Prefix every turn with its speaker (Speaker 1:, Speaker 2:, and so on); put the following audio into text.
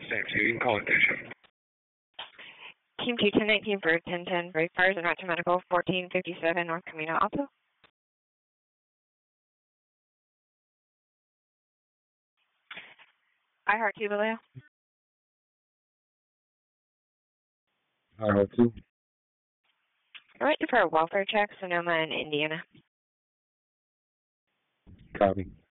Speaker 1: Stamp 2, you can call attention.
Speaker 2: Team 21019 for 1010, brake fires and right to medical, 1457 North Camino Alto. iHeart 2, Vallejo.
Speaker 3: iHeart 2.
Speaker 2: All right, for a welfare check, Sonoma and Indiana.
Speaker 3: Copy.